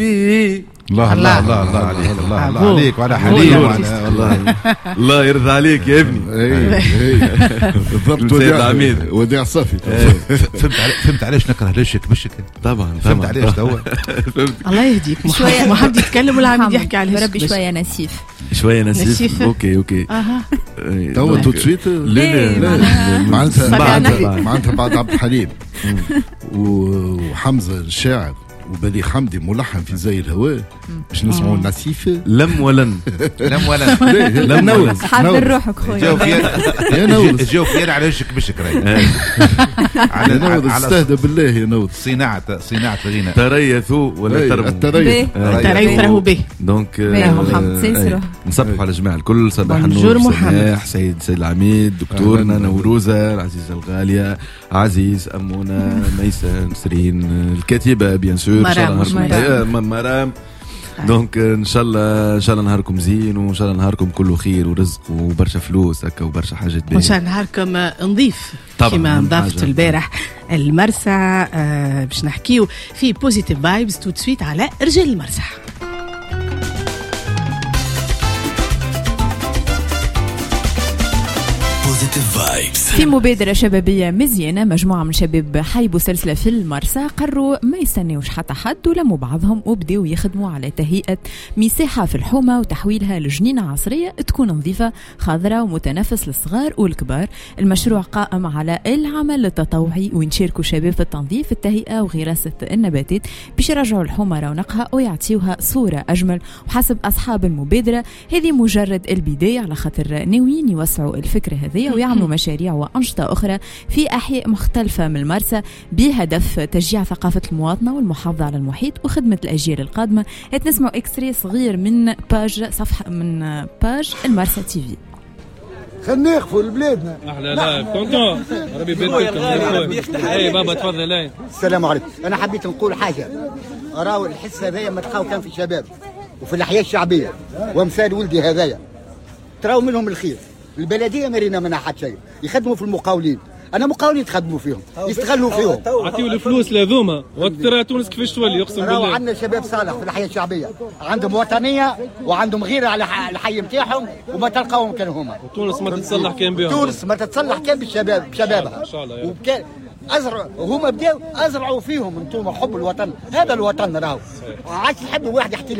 حبيبي. الله الله الله الله عليك، الله الله عليك وعلى حليم الله يرضى عليك يا ابني. بالضبط. وديع صافي. فهمت علاش نكره ليشك بشك. طبعا فهمت علاش توا. الله يهديك. ما حد يتكلم ولا عم يحكي على ربي شويه نسيف. شويه نسيف. اوكي توا تو سويت. لا معناتها بعد عبد الحليم وحمزه الشاعر وبليغ حمدي ملحن في زي الهواء باش نسمعوا النسيفة. لم ولن لم نوز حاضر روحك خويا يا نوز جاو فينا على وجهك بشك راي على نوز استهدى بالله يا نوز. صناعة الغناء تريثوا ولا ترموا. التريث به. دونك محمد نصبحوا على الجماعة الكل. صباح النور سماح سيد العميد دكتورنا نوروزة العزيزة الغالية عزيز أمونة ميسان نسرين الكاتبة بيان سور مرام. دونك ان شاء الله نهاركم زين وان شاء الله نهاركم كله خير ورزق وبرشا فلوس هكا وبرشا حاجات باهيه. وان شاء الله نهاركم نظيف كما نظفت البارح المرسى. باش نحكيو في بوزيتيف فايبز تو سويت على رجال المرسى. في مبادرة شبابية مزيانة مجموعة من شباب حيبوا سلسلة في المرسى قرروا ما يستنيوش حتى حد ولموا بعضهم وبداوا يخدموا على تهيئة مساحة في الحومة وتحويلها لجنينة عصرية تكون نظيفة خضراء ومتنفس للصغار والكبار. المشروع قائم على العمل التطوعي وين شاركوا شباب في التنظيف التهيئة وغراسة النباتات باش يرجعوا الحومة رونقها ويعطيوها صورة أجمل. وحسب أصحاب المبادرة هذه مجرد البداية على خاطر ناويين يوسعوا الفكرة هذه ويعملوا مشاريع وأنشطة أخرى في أحياء مختلفة من المرسى بهدف تشجيع ثقافة المواطنة والمحافظة على المحيط وخدمة الأجيال القادمة. نسمعوا إكستري صغير من باج صفحة من باج المرسى تي في. خلينا نخفوا لبلادنا احلى لا كونتون ربي يبارك. اي بابا تفضل. السلام عليكم. انا حبيت نقول حاجه. راهو الحس هذايا ما تخاو كان في الشباب وفي الاحياء الشعبيه وامثال ولدي هذايا تراو منهم الخير. البلديه مرينا منها حتى شيء. يخدموا في المقاولين. انا مقاولين تخدموا فيهم يستغلوا فيهم. عطيو الفلوس لذوما وترى تونس كيفاش تولي اقسم بالله. عندنا شباب صالح في الاحياء الشعبيه عندهم وطنيه وعندهم غيره على الحي نتاعهم وما تلقاهم كانوا هما. وتونس ما تتصلح كان بهم. تونس ما تتصلح كان بشبابها. ان شاء الله وكان هما بداوا ازرعوا فيهم انتم حب الوطن. هذا الوطن راهو عادش يحب واحد يحكي